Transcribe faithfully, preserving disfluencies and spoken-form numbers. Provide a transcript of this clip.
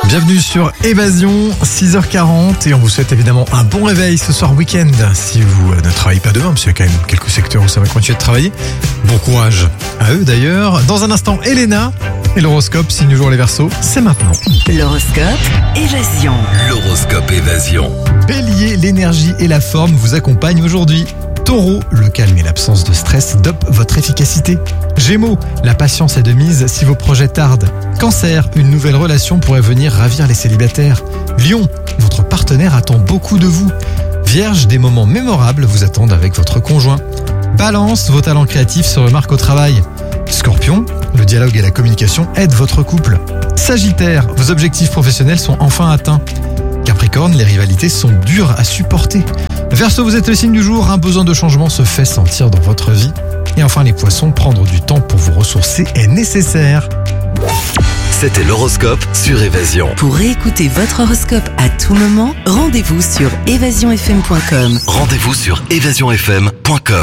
Bienvenue sur Évasion, six heures quarante, et on vous souhaite évidemment un bon réveil ce soir week-end. Si vous ne travaillez pas demain, parce qu'il y a quand même quelques secteurs où ça va continuer de travailler. Bon courage à eux d'ailleurs. Dans un instant, Elena et l'horoscope, signe du jour les Verseaux, c'est maintenant. L'horoscope Évasion. L'horoscope Évasion. Bélier, l'énergie et la forme vous accompagnent aujourd'hui. Taureau, le calme et l'absence de stress dopent votre efficacité. Gémeaux, la patience est de mise si vos projets tardent. Cancer, une nouvelle relation pourrait venir ravir les célibataires. Lion, votre partenaire attend beaucoup de vous. Vierge, des moments mémorables vous attendent avec votre conjoint. Balance, vos talents créatifs se remarquent au travail. Scorpion, le dialogue et la communication aident votre couple. Sagittaire, vos objectifs professionnels sont enfin atteints. Capricorne, les rivalités sont dures à supporter. Verseau, vous êtes le signe du jour, un besoin de changement se fait sentir dans votre vie. Et enfin les poissons, prendre du temps pour vous ressourcer est nécessaire. C'était l'horoscope sur Évasion. Pour réécouter votre horoscope à tout moment, rendez-vous sur évasion f m point com. Rendez-vous sur évasion f m point com.